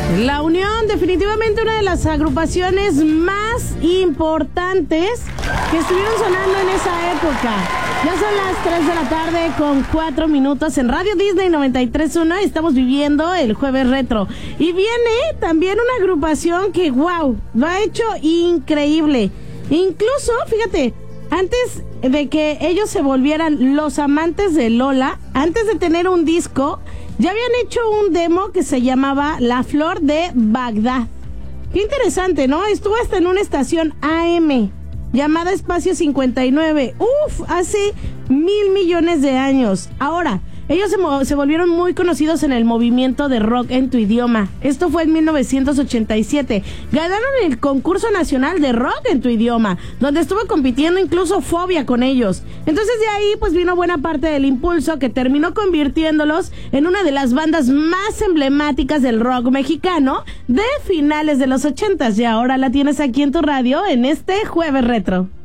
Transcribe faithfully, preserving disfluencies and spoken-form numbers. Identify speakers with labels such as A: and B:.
A: La Unión, definitivamente una de las agrupaciones más importantes que estuvieron sonando en esa época. Ya son las tres de la tarde con cuatro minutos en Radio Disney noventa y tres punto uno. Estamos viviendo el Jueves Retro. Y viene también una agrupación que, wow, lo ha hecho increíble. Incluso, fíjate, antes de que ellos se volvieran los amantes de Lola, antes de tener un disco, ya habían hecho un demo que se llamaba La Flor de Bagdad. Qué interesante, ¿no? Estuvo hasta en una estación A M llamada Espacio cincuenta y nueve. Uf, hace mil millones de años. Ahora, ellos se, mo- se volvieron muy conocidos en el movimiento de rock en tu idioma. Esto fue en mil novecientos ochenta y siete. Ganaron el concurso nacional de rock en tu idioma, donde estuvo compitiendo incluso Fobia con ellos. Entonces de ahí pues vino buena parte del impulso que terminó convirtiéndolos en una de las bandas más emblemáticas del rock mexicano de finales de los ochentas. Y ahora la tienes aquí en tu radio en este Jueves Retro.